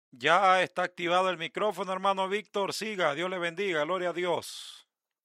Ya está activado el micrófono, hermano Víctor. Siga, Dios le bendiga, gloria a Dios.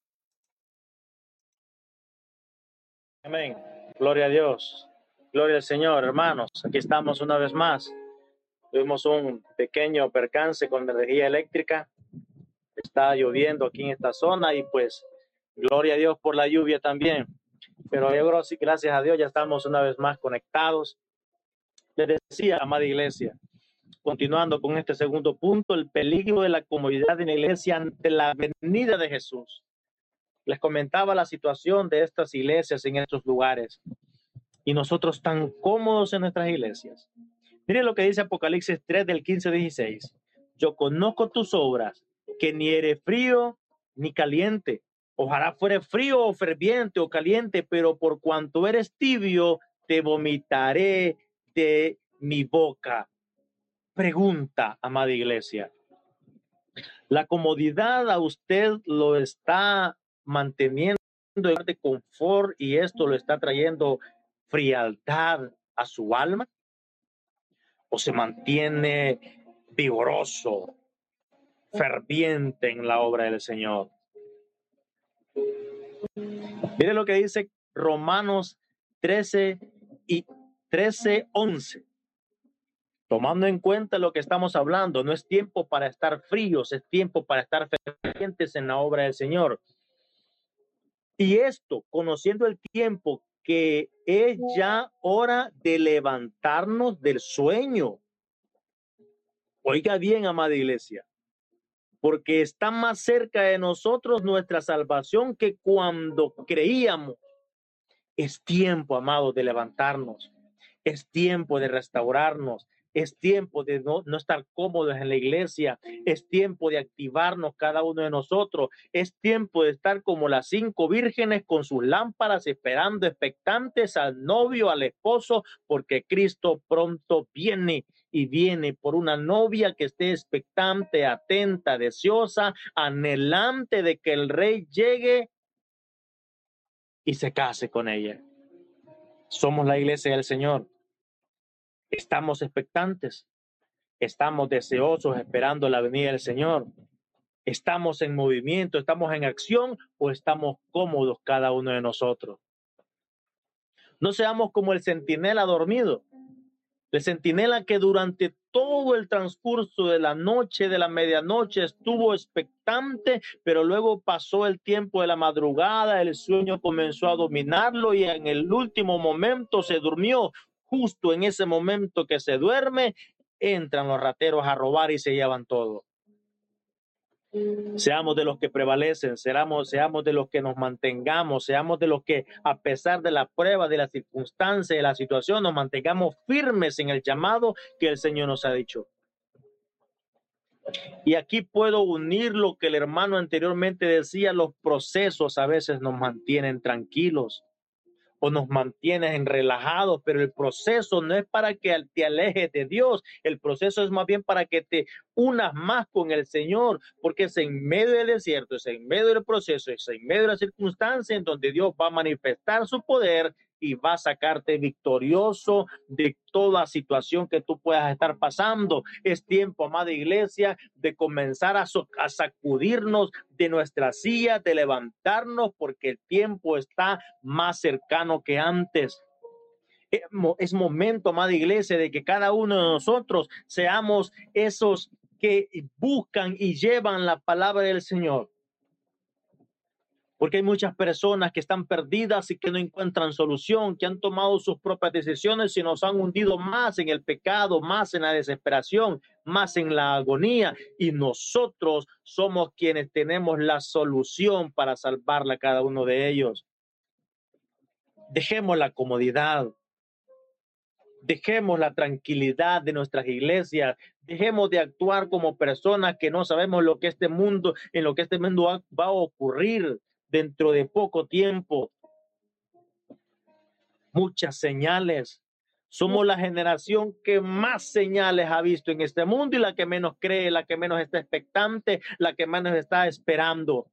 Amén. Gloria a Dios. Gloria al Señor, hermanos. Aquí estamos una vez más. Tuvimos un pequeño percance con energía eléctrica. Está lloviendo aquí en esta zona y pues gloria a Dios por la lluvia también. Pero yo creo sí, gracias a Dios ya estamos una vez más conectados. Les decía, amada iglesia, continuando con este segundo punto, el peligro de la comodidad en la iglesia ante la venida de Jesús. Les comentaba la situación de estas iglesias en estos lugares y nosotros tan cómodos en nuestras iglesias. Miren lo que dice Apocalipsis 3 del 15 al 16. Yo conozco tus obras, que ni eres frío ni caliente. Ojalá fuere frío o ferviente o caliente, pero por cuanto eres tibio, te vomitaré de mi boca. Pregunta, amada iglesia, ¿la comodidad a usted lo está manteniendo de confort y esto lo está trayendo frialdad a su alma? ¿O se mantiene vigoroso, ferviente en la obra del Señor? Mire lo que dice Romanos 13 y 13:11. Tomando en cuenta lo que estamos hablando, no es tiempo para estar fríos, es tiempo para estar fervientes en la obra del Señor. Y esto, conociendo el tiempo, que es ya hora de levantarnos del sueño. Oiga bien, amada iglesia, porque está más cerca de nosotros nuestra salvación que cuando creíamos. Es tiempo, amados, de levantarnos. Es tiempo de restaurarnos. Es tiempo de no estar cómodos en la iglesia. Es tiempo de activarnos cada uno de nosotros. Es tiempo de estar como las 5 vírgenes con sus lámparas esperando expectantes al novio, al esposo, porque Cristo pronto viene y viene por una novia que esté expectante, atenta, deseosa, anhelante de que el rey llegue y se case con ella. Somos la iglesia del Señor. Estamos expectantes. Estamos deseosos esperando la venida del Señor. Estamos en movimiento, estamos en acción o estamos cómodos cada uno de nosotros. No seamos como el centinela dormido. El centinela que durante todo el transcurso de la noche, de la medianoche, estuvo expectante, pero luego pasó el tiempo de la madrugada, el sueño comenzó a dominarlo y en el último momento se durmió. Justo en ese momento que se duerme, entran los rateros a robar y se llevan todo. Seamos de los que prevalecen, seamos de los que nos mantengamos, seamos de los que a pesar de la prueba, de la circunstancia, de la situación, nos mantengamos firmes en el llamado que el Señor nos ha dicho. Y aquí puedo unir lo que el hermano anteriormente decía, los procesos a veces nos mantienen tranquilos o nos mantienen relajados, pero el proceso no es para que te alejes de Dios, el proceso es más bien para que te unas más con el Señor, porque es en medio del desierto, es en medio del proceso, es en medio de la circunstancia en donde Dios va a manifestar su poder y va a sacarte victorioso de toda situación que tú puedas estar pasando. Es tiempo, amada iglesia, de comenzar a sacudirnos de nuestra silla, de levantarnos, porque el tiempo está más cercano que antes. Es momento, amada iglesia, de que cada uno de nosotros seamos esos que buscan y llevan la palabra del Señor. Porque hay muchas personas que están perdidas y que no encuentran solución, que han tomado sus propias decisiones y nos han hundido más en el pecado, más en la desesperación, más en la agonía. Y nosotros somos quienes tenemos la solución para salvarla a cada uno de ellos. Dejemos la comodidad. Dejemos la tranquilidad de nuestras iglesias. Dejemos de actuar como personas que no sabemos lo que en lo que este mundo va a ocurrir dentro de poco tiempo. Muchas señales. Somos la generación que más señales ha visto en este mundo y la que menos cree, la que menos está expectante, la que menos está esperando.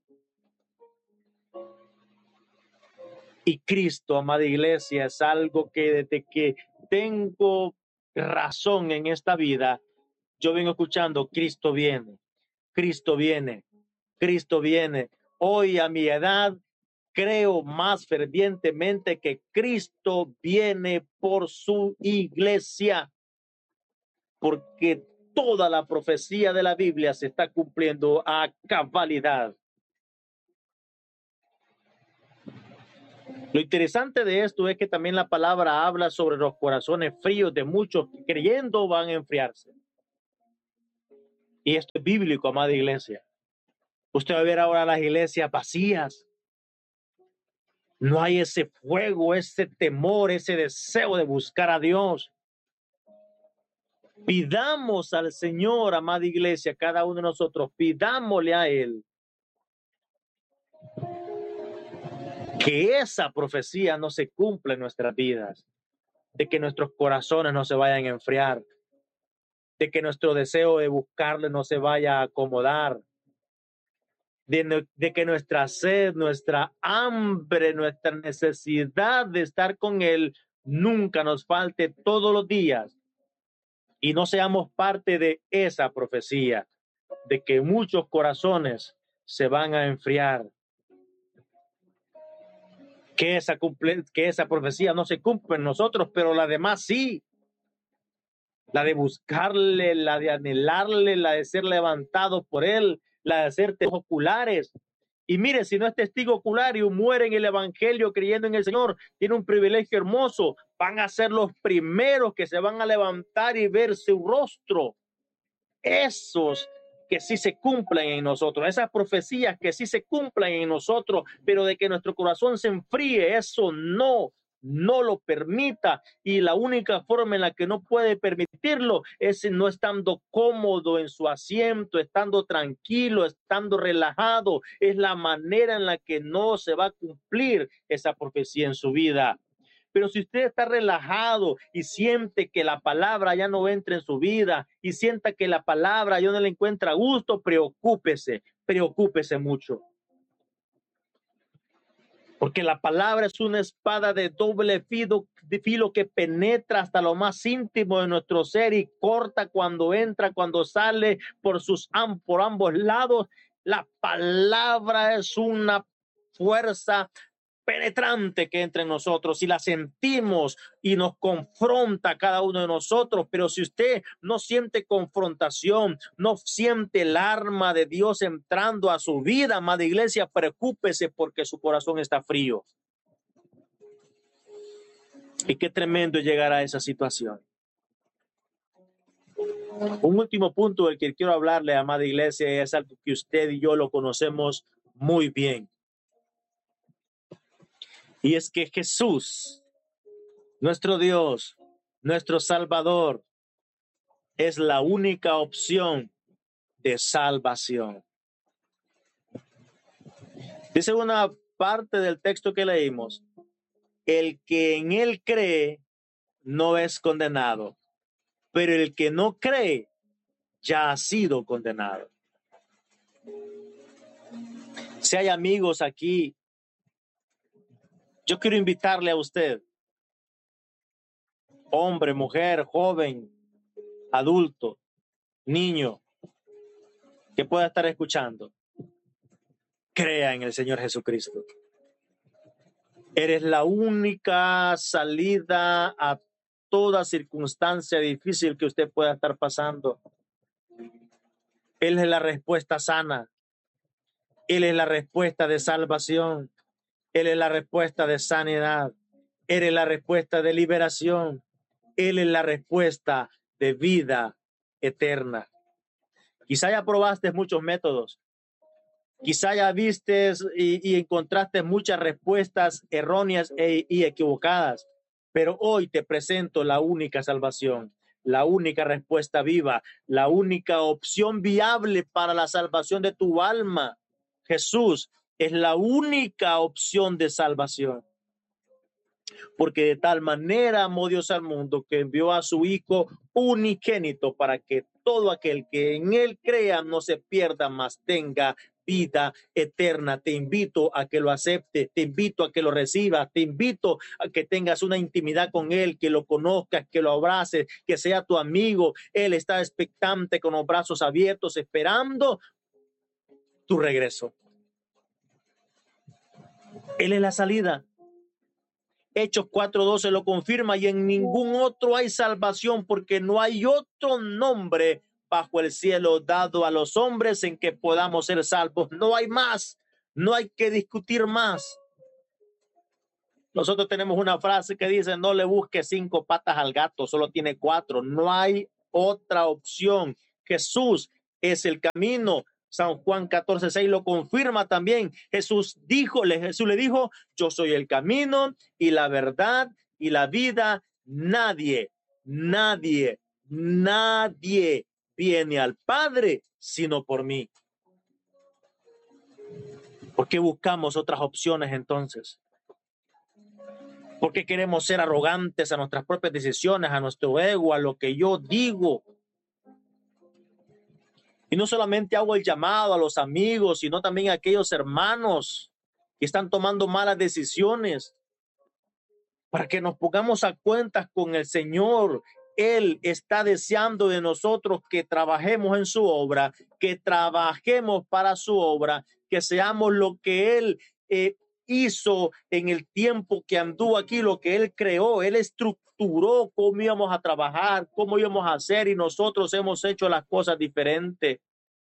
Y Cristo, amada iglesia, es algo que desde que tengo razón en esta vida, yo vengo escuchando, Cristo viene, Cristo viene, Cristo viene. Hoy a mi edad creo más fervientemente que Cristo viene por su iglesia, porque toda la profecía de la Biblia se está cumpliendo a cabalidad. Lo interesante de esto es que también la palabra habla sobre los corazones fríos de muchos que creyendo van a enfriarse. Y esto es bíblico, amada iglesia. Usted va a ver ahora las iglesias vacías. No hay ese fuego, ese temor, ese deseo de buscar a Dios. Pidamos al Señor, amada iglesia, cada uno de nosotros, pidámosle a Él que esa profecía no se cumpla en nuestras vidas, de que nuestros corazones no se vayan a enfriar, de que nuestro deseo de buscarle no se vaya a acomodar, de que nuestra sed, nuestra hambre, nuestra necesidad de estar con Él nunca nos falte todos los días y no seamos parte de esa profecía, de que muchos corazones se van a enfriar. Que esa profecía no se cumple en nosotros, pero la demás sí. La de buscarle, la de anhelarle, la de ser levantado por Él, la de ser testigos oculares. Y mire, si no es testigo ocular y muere en el evangelio creyendo en el Señor, tiene un privilegio hermoso. Van a ser los primeros que se van a levantar y ver su rostro. Esos que sí se cumplan en nosotros, esas profecías que sí se cumplan en nosotros, pero de que nuestro corazón se enfríe, eso no lo permita. Y la única forma en la que no puede permitirlo es no estando cómodo en su asiento, estando tranquilo, estando relajado. Es la manera en la que no se va a cumplir esa profecía en su vida. Pero si usted está relajado y siente que la palabra ya no entra en su vida y sienta que la palabra ya no le encuentra gusto, preocúpese mucho. Porque la palabra es una espada de doble filo que penetra hasta lo más íntimo de nuestro ser y corta cuando entra, cuando sale por ambos lados. La palabra es una fuerza penetrante que entra en nosotros y la sentimos y nos confronta a cada uno de nosotros. Pero si usted no siente confrontación, no siente el arma de Dios entrando a su vida, amada iglesia, preocúpese porque su corazón está frío. Y qué tremendo llegar a esa situación. Un último punto del que quiero hablarle, amada iglesia, es algo que usted y yo lo conocemos muy bien. Y es que Jesús, nuestro Dios, nuestro Salvador, es la única opción de salvación. Dice una parte del texto que leímos: el que en Él cree no es condenado, pero el que no cree ya ha sido condenado. Si hay amigos aquí, yo quiero invitarle a usted, hombre, mujer, joven, adulto, niño, que pueda estar escuchando, crea en el Señor Jesucristo. Eres la única salida a toda circunstancia difícil que usted pueda estar pasando. Él es la respuesta sana. Él es la respuesta de salvación. Él es la respuesta de sanidad. Él es la respuesta de liberación. Él es la respuesta de vida eterna. Quizá ya probaste muchos métodos. Quizá ya vistes y encontraste muchas respuestas erróneas y equivocadas. Pero hoy te presento la única salvación, la única respuesta viva, la única opción viable para la salvación de tu alma. Jesús es la única opción de salvación. Porque de tal manera amó Dios al mundo que envió a su Hijo unigénito para que todo aquel que en Él crea no se pierda, mas tenga vida eterna. Te invito a que lo aceptes, te invito a que lo recibas, te invito a que tengas una intimidad con Él, que lo conozcas, que lo abraces, que sea tu amigo. Él está expectante con los brazos abiertos, esperando tu regreso. Él es la salida. Hechos 4:12 lo confirma, y en ningún otro hay salvación, porque no hay otro nombre bajo el cielo dado a los hombres en que podamos ser salvos. No hay más, no hay que discutir más. Nosotros tenemos una frase que dice: no le busques 5 patas al gato, solo tiene 4. No hay otra opción. Jesús es el camino. San Juan 14:6 lo confirma también. Jesús le dijo: yo soy el camino y la verdad y la vida. Nadie viene al Padre sino por mí. ¿Por qué buscamos otras opciones entonces? ¿Por qué queremos ser arrogantes a nuestras propias decisiones, a nuestro ego, a lo que yo digo? Y no solamente hago el llamado a los amigos, sino también a aquellos hermanos que están tomando malas decisiones, para que nos pongamos a cuentas con el Señor. Él está deseando de nosotros que trabajemos en su obra, que trabajemos para su obra, que seamos lo que Él hizo en el tiempo que anduvo aquí, lo que Él creó. Él estructuró cómo íbamos a trabajar, cómo íbamos a hacer, y nosotros hemos hecho las cosas diferentes.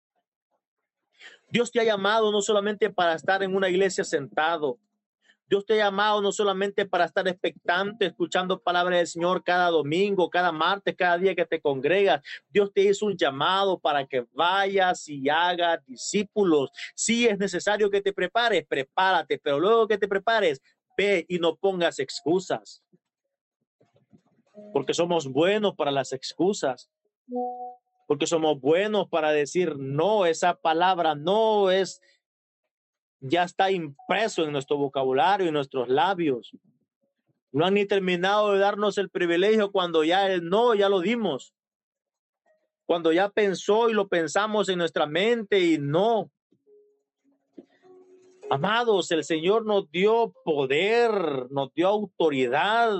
Dios te ha llamado no solamente para estar en una iglesia sentado. Dios te ha llamado no solamente para estar expectante, escuchando palabras del Señor cada domingo, cada martes, cada día que te congregas. Dios te hizo un llamado para que vayas y hagas discípulos. Si es necesario que te prepares, prepárate, pero luego que te prepares, ve y no pongas excusas. Porque somos buenos para las excusas. Porque somos buenos para decir no, esa palabra no es... ya está impreso en nuestro vocabulario y en nuestros labios. No han ni terminado de darnos el privilegio cuando ya el no, ya lo dimos. Cuando ya pensó y lo pensamos en nuestra mente y no. Amados, el Señor nos dio poder, nos dio autoridad.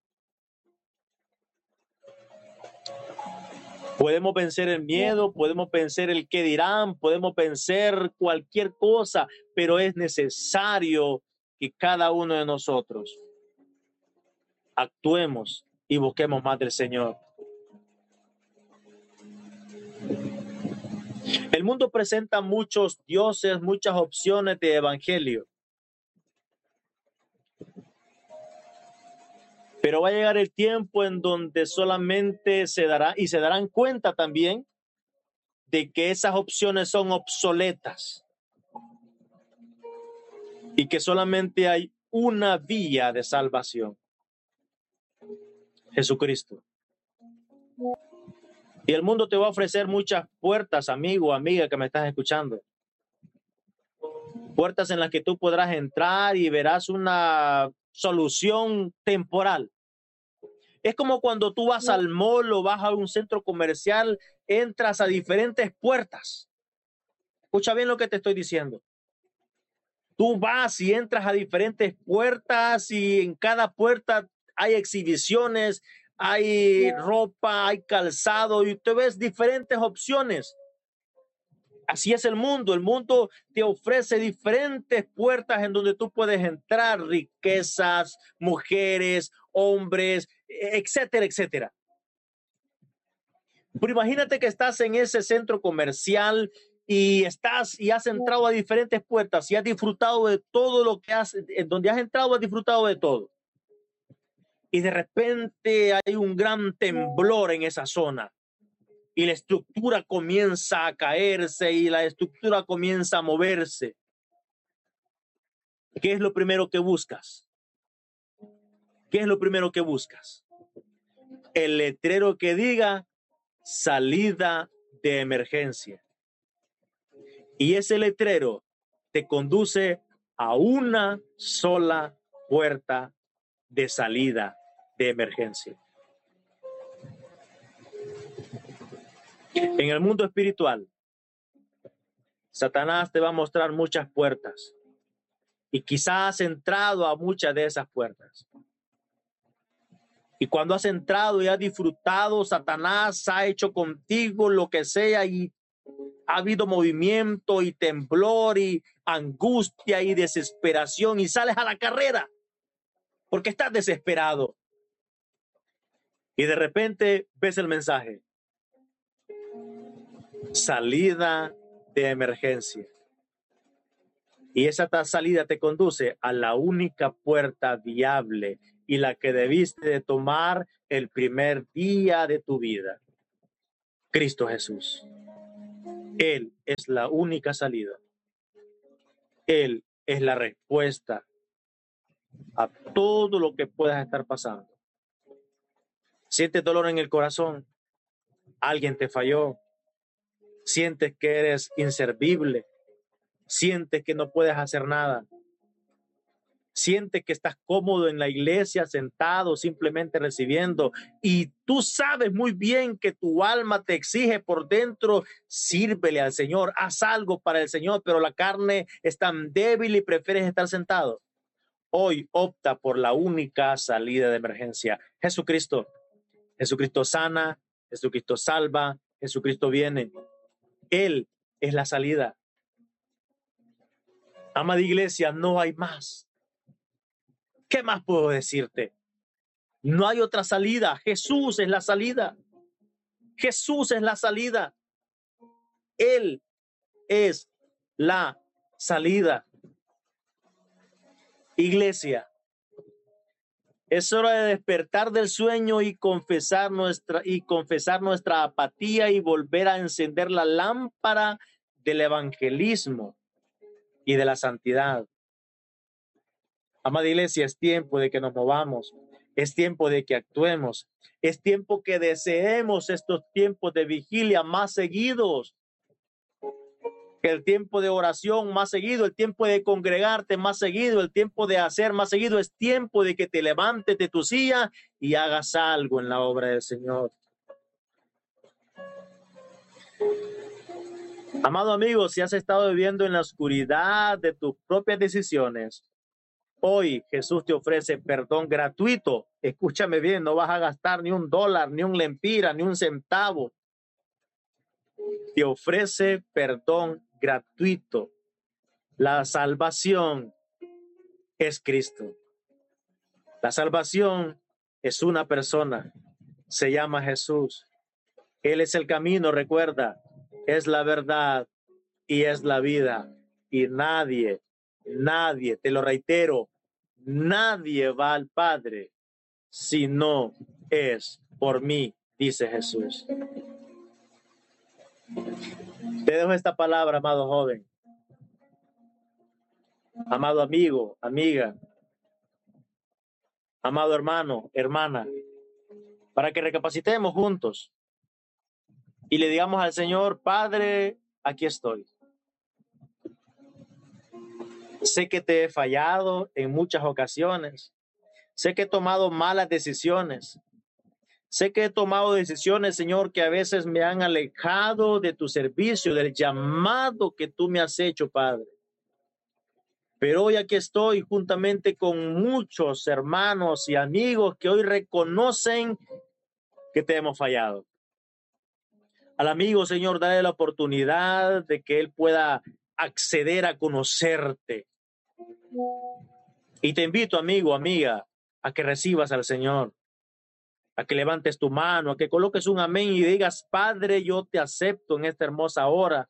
Podemos vencer el miedo, podemos vencer el qué dirán, podemos vencer cualquier cosa, pero es necesario que cada uno de nosotros actuemos y busquemos más del Señor. El mundo presenta muchos dioses, muchas opciones de evangelio. Pero va a llegar el tiempo en donde solamente se darán cuenta también de que esas opciones son obsoletas y que solamente hay una vía de salvación: Jesucristo. Y el mundo te va a ofrecer muchas puertas, amigo, amiga que me estás escuchando. Puertas en las que tú podrás entrar y verás una solución temporal. Es como cuando tú vas al mall o vas a un centro comercial, entras a diferentes puertas. Escucha bien lo que te estoy diciendo. Tú vas y entras a diferentes puertas y en cada puerta hay exhibiciones, hay ropa, hay calzado y tú ves diferentes opciones. Así es el mundo. El mundo te ofrece diferentes puertas en donde tú puedes entrar: riquezas, mujeres, hombres, etcétera, etcétera. Pero imagínate que estás en ese centro comercial y has entrado a diferentes puertas y has disfrutado de todo lo que donde has entrado, has disfrutado de todo. Y de repente hay un gran temblor en esa zona. Y la estructura comienza a caerse y la estructura comienza a moverse. ¿Qué es lo primero que buscas? ¿Qué es lo primero que buscas? El letrero que diga salida de emergencia. Y ese letrero te conduce a una sola puerta de salida de emergencia. En el mundo espiritual Satanás te va a mostrar muchas puertas y quizás has entrado a muchas de esas puertas. Y cuando has entrado y has disfrutado, Satanás ha hecho contigo lo que sea y ha habido movimiento y temblor y angustia y desesperación y sales a la carrera porque estás desesperado. Y de repente ves el mensaje: salida de emergencia. Y esa salida te conduce a la única puerta viable y la que debiste de tomar el primer día de tu vida. Cristo Jesús. Él es la única salida. Él es la respuesta a todo lo que puedas estar pasando. Sientes dolor en el corazón. Alguien te falló. Sientes que eres inservible. Sientes que no puedes hacer nada. Sientes que estás cómodo en la iglesia, sentado, simplemente recibiendo. Y tú sabes muy bien que tu alma te exige por dentro: sírvele al Señor, haz algo para el Señor, pero la carne es tan débil y prefieres estar sentado. Hoy opta por la única salida de emergencia: Jesucristo. Jesucristo sana, Jesucristo salva, Jesucristo viene. Él es la salida. Amada iglesia, no hay más. ¿Qué más puedo decirte? No hay otra salida. Jesús es la salida. Jesús es la salida. Él es la salida. Iglesia, es hora de despertar del sueño y confesar nuestra apatía y volver a encender la lámpara del evangelismo y de la santidad. Amada iglesia, es tiempo de que nos movamos, es tiempo de que actuemos, es tiempo que deseemos estos tiempos de vigilia más seguidos, el tiempo de oración más seguido, el tiempo de congregarte más seguido, el tiempo de hacer más seguido. Es tiempo de que te levantes de tu silla y hagas algo en la obra del Señor. Amado amigo, si has estado viviendo en la oscuridad de tus propias decisiones, hoy Jesús te ofrece perdón gratuito. Escúchame bien, no vas a gastar ni $1, ni un lempira, ni un centavo. Te ofrece perdón gratuito. La salvación es Cristo. La salvación es una persona. Se llama Jesús. Él es el camino, recuerda. Es la verdad y es la vida. Y nadie, te lo reitero, nadie va al Padre si no es por mí, dice Jesús. Te dejo esta palabra, amado joven, amado amigo, amiga, amado hermano, hermana, para que recapacitemos juntos y le digamos al Señor: Padre, aquí estoy. Sé que te he fallado en muchas ocasiones. Sé que he tomado malas decisiones. Sé que he tomado decisiones, Señor, que a veces me han alejado de tu servicio, del llamado que tú me has hecho, Padre. Pero hoy aquí estoy juntamente con muchos hermanos y amigos que hoy reconocen que te hemos fallado. Al amigo, Señor, dale la oportunidad de que él pueda acceder a conocerte. Y te invito, amigo, amiga, a que recibas al Señor, a que levantes tu mano, a que coloques un amén y digas: Padre, yo te acepto en esta hermosa hora.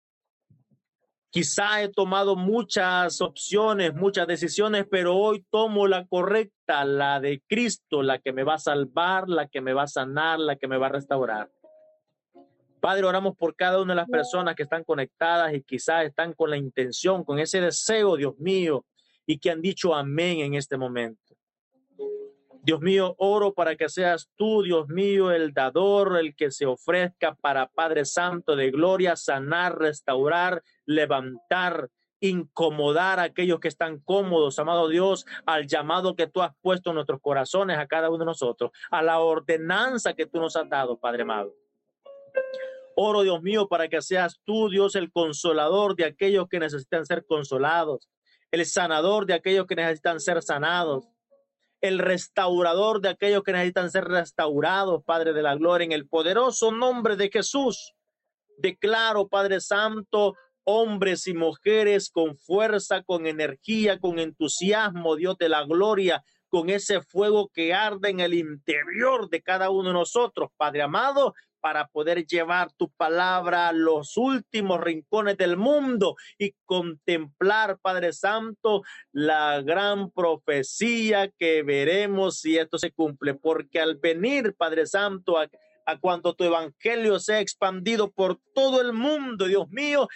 Quizá he tomado muchas opciones, muchas decisiones, pero hoy tomo la correcta, la de Cristo, la que me va a salvar, la que me va a sanar, la que me va a restaurar. Padre, oramos por cada una de las personas que están conectadas y quizás están con la intención, con ese deseo, Dios mío, y que han dicho amén en este momento. Dios mío, oro para que seas tú, Dios mío, el dador, el que se ofrezca para, Padre Santo de gloria, sanar, restaurar, levantar, incomodar a aquellos que están cómodos, amado Dios, al llamado que tú has puesto en nuestros corazones a cada uno de nosotros, a la ordenanza que tú nos has dado, Padre amado. Oro, Dios mío, para que seas tú, Dios, el consolador de aquellos que necesitan ser consolados, el sanador de aquellos que necesitan ser sanados, el restaurador de aquellos que necesitan ser restaurados, Padre de la gloria, en el poderoso nombre de Jesús. Declaro, Padre Santo, hombres y mujeres con fuerza, con energía, con entusiasmo, Dios de la gloria, con ese fuego que arde en el interior de cada uno de nosotros, Padre amado, para poder llevar tu palabra a los últimos rincones del mundo y contemplar, Padre Santo, la gran profecía que veremos si esto se cumple. Porque al venir, Padre Santo, a cuando tu evangelio sea expandido por todo el mundo, Dios mío,